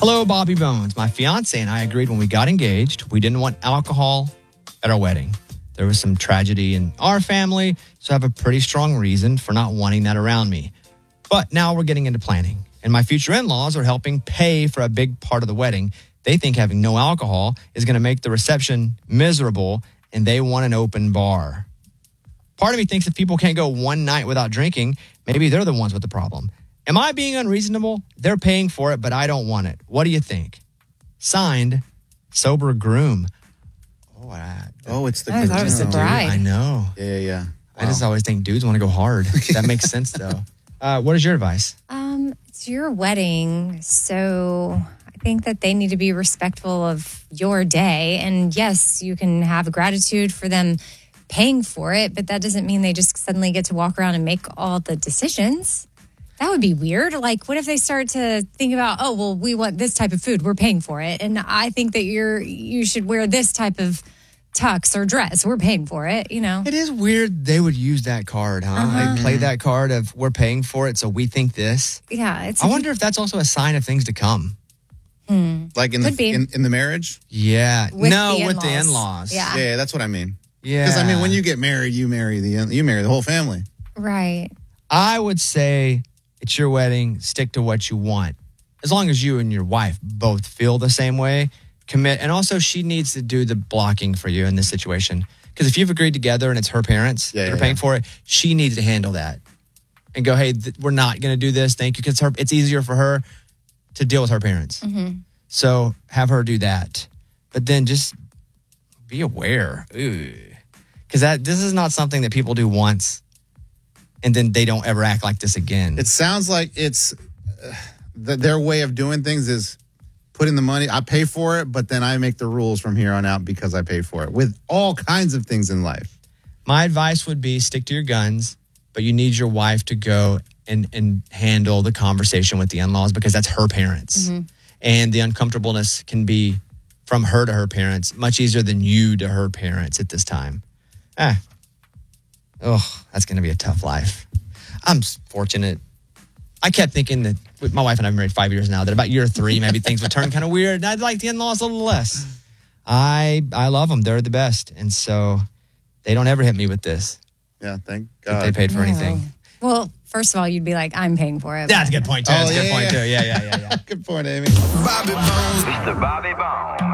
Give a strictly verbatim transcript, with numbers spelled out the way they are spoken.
Hello, Bobby Bones. My fiance and I agreed when we got engaged, we didn't want alcohol at our wedding. There was some tragedy in our family, so I have a pretty strong reason for not wanting that around me. But now we're getting into planning, and my future in-laws are helping pay for a big part of the wedding. They think having no alcohol is going to make the reception miserable, and they want an open bar. Part of me thinks if people can't go one night without drinking, maybe they're the ones with the problem. Am I being unreasonable? They're paying for it, but I don't want it. What do you think? Signed, Sober Groom. Oh, I, oh it's the I thought it was the bride. I know. Yeah, yeah, yeah. Wow. I just always think dudes want to go hard. That makes sense, though. Uh, what is your advice? Um, it's your wedding, so I think that they need to be respectful of your day. And yes, you can have gratitude for them paying for it, but that doesn't mean they just suddenly get to walk around and make all the decisions. That would be weird. Like, what if they start to think about, oh, well, we want this type of food. We're paying for it. And I think that you're you should wear this type of tux or dress. We're paying for it, you know. It is weird they would use that card, huh? Uh-huh. Like, play that card of we're paying for it, so we think this. Yeah. It's I wonder if that's also a sign of things to come. Hmm. Like in Could the be. in, in the marriage? Yeah. With no, the with the in-laws. in-laws. Yeah. Yeah, that's what I mean. Yeah. Because I mean, when you get married, you marry the you marry the whole family. Right. I would say it's your wedding. Stick to what you want. As long as you and your wife both feel the same way, commit. And also, she needs to do the blocking for you in this situation. Because if you've agreed together and it's her parents Yeah, that are yeah, paying yeah. for it, she needs to handle that and go, hey, th- we're not going to do this. Thank you. Because her, it's easier for her to deal with her parents. Mm-hmm. So have her do that. But then just be aware. Because that this is not something that people do once and then they don't ever act like this again. It sounds like it's uh, th- their way of doing things is putting the money. I pay for it, but then I make the rules from here on out because I pay for it with all kinds of things in life. My advice would be stick to your guns, but you need your wife to go and, and handle the conversation with the in-laws because that's her parents. Mm-hmm. And the uncomfortableness can be from her to her parents much easier than you to her parents at this time. Ah. Oh, that's going to be a tough life. I'm fortunate. I kept thinking that with my wife and I have been married five years now, that about year three, maybe things would turn kind of weird. And I'd like the in-laws a little less. I I love them. They're the best. And so they don't ever hit me with this. Yeah, thank If God. they paid for No. anything. Well, first of all, you'd be like, I'm paying for it. That's a good point, too. Oh, That's a good yeah, point, yeah. too. Yeah, yeah, yeah, yeah. Good point, Amy. Bobby Bones. Mister Bobby Bones.